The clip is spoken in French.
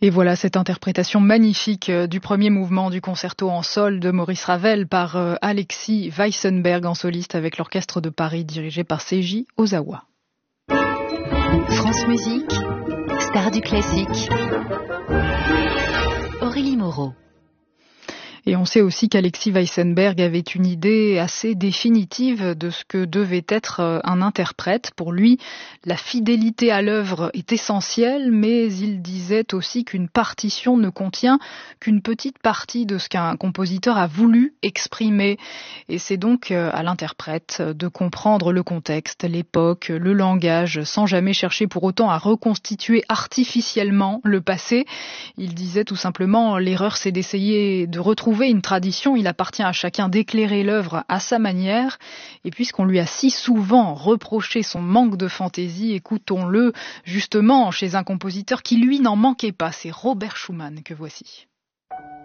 Et voilà cette interprétation magnifique du premier mouvement du concerto en sol de Maurice Ravel par Alexis Weissenberg en soliste avec l'Orchestre de Paris dirigé par Seiji Ozawa. France Musique, star du classique. Aurélie Moreau. Et on sait aussi qu'Alexis Weissenberg avait une idée assez définitive de ce que devait être un interprète. Pour lui, la fidélité à l'œuvre est essentielle, mais il disait aussi qu'une partition ne contient qu'une petite partie de ce qu'un compositeur a voulu exprimer. Et c'est donc à l'interprète de comprendre le contexte, l'époque, le langage, sans jamais chercher pour autant à reconstituer artificiellement le passé. Il disait tout simplement, l'erreur c'est d'essayer de retrouver une tradition, il appartient à chacun d'éclairer l'œuvre à sa manière. Et puisqu'on lui a si souvent reproché son manque de fantaisie, écoutons-le justement chez un compositeur qui lui n'en manquait pas. C'est Robert Schumann que voici.